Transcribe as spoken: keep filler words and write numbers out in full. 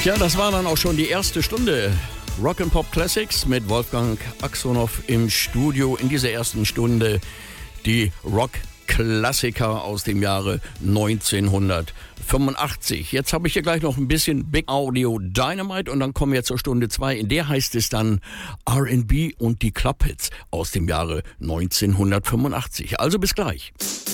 Ja, das war dann auch schon die erste Stunde Rock and Pop Classics mit Wolfgang Aksonow im Studio. In dieser ersten Stunde die Rock-Klassiker aus dem Jahre neunzehnhundertfünfundachtzig. Jetzt habe ich hier gleich noch ein bisschen Big Audio Dynamite und dann kommen wir zur Stunde zwei. In der heißt es dann R and B und die Clubhits aus dem Jahre neunzehnhundertfünfundachtzig. Also bis gleich.